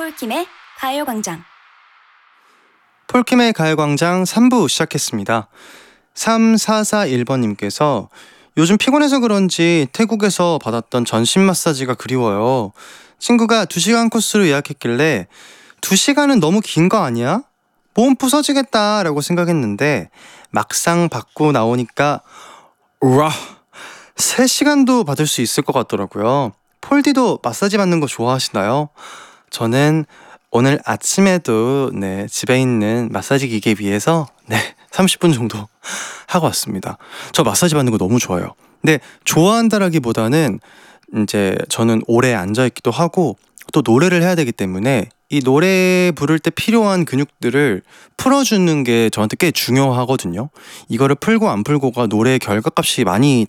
폴킴의 가요광장. 폴킴의 가요광장 3부 시작했습니다. 3441번님께서 요즘 피곤해서 그런지 태국에서 받았던 전신 마사지가 그리워요. 친구가 2시간 코스로 예약했길래 2시간은 너무 긴 거 아니야? 몸 부서지겠다 라고 생각했는데 막상 받고 나오니까 우와, 3시간도 받을 수 있을 것 같더라고요. 폴디도 마사지 받는 거 좋아하시나요? 저는 오늘 아침에도 집에 있는 마사지 기계 위에서 30분 정도 하고 왔습니다. 저 마사지 받는 거 너무 좋아요. 근데 좋아한다라기보다는 이제 저는 오래 앉아있기도 하고 또 노래를 해야 되기 때문에 이 노래 부를 때 필요한 근육들을 풀어주는 게 저한테 꽤 중요하거든요. 이거를 풀고 안 풀고가 노래의 결과값이 많이